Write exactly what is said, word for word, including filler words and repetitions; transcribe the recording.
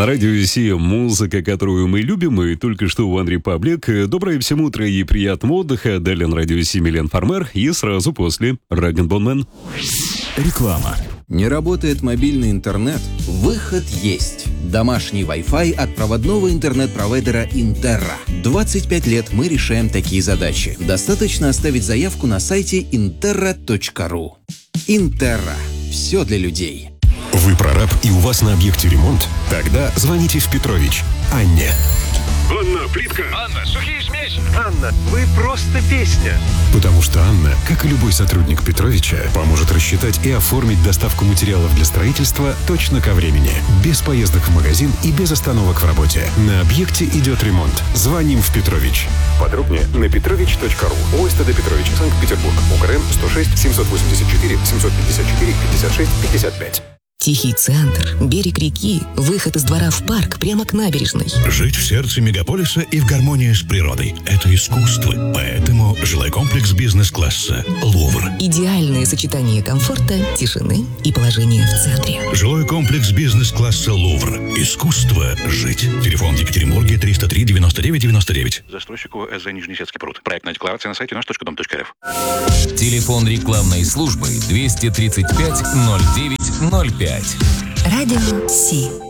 На радио Си музыка, которую мы любим, и только что у Андрей Паблик. Доброе всем утро и приятного отдыха. Далее на радио Си Милен Фармер и сразу после Раган Бонмен. Реклама. Не работает мобильный интернет? Выход есть. Домашний Wi-Fi от проводного интернет-провайдера Интерра. двадцать пять лет мы решаем такие задачи. Достаточно оставить заявку на сайте интерра точка ру. Интерра. Все для людей. Вы прораб и у вас на объекте ремонт? Тогда звоните в Петрович Анне. Анна, плитка! Анна, сухие смеси! Анна, вы просто песня! Потому что Анна, как и любой сотрудник Петровича, поможет рассчитать и оформить доставку материалов для строительства точно ко времени. Без поездок в магазин и без остановок в работе. На объекте идет ремонт. Звоним в Петрович. Подробнее на петрович точка ру. ОСТД Петрович, Санкт-Петербург. УКРН сто шесть семьсот восемьдесят четыре семьсот пятьдесят четыре пятьдесят шесть пятьдесят пять. Тихий центр, берег реки, выход из двора в парк прямо к набережной. Жить в сердце мегаполиса и в гармонии с природой – это искусство. Поэтому жилой комплекс бизнес-класса «Лувр». Идеальное сочетание комфорта, тишины и положения в центре. Жилой комплекс бизнес-класса «Лувр». Искусство жить. Телефон в Екатеринбурге триста три девяносто девять девяносто девять. Застройщику СЗ Нижнесецкий пруд. Проектная декларация на сайте наш точка дом точка рф. Телефон рекламной службы двести тридцать пять ноль девять ноль пять. Радио Си.